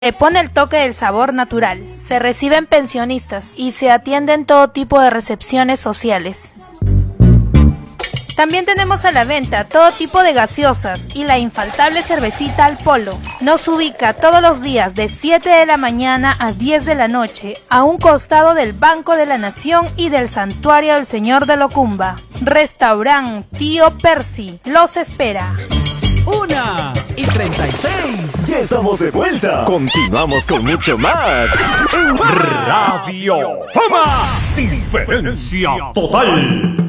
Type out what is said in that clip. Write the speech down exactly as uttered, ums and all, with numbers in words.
Le pone el toque del sabor natural. Se reciben pensionistas y se atienden todo tipo de recepciones sociales. También tenemos a la venta todo tipo de gaseosas y la infaltable cervecita al polo. Nos ubica todos los días de siete de la mañana a diez de la noche a un costado del Banco de la Nación y del Santuario del Señor de Locumba. Restaurant Tío Percy los espera. Una y treinta y seis. Ya estamos de vuelta. Continuamos con mucho más en Radio Fama. Diferencia total.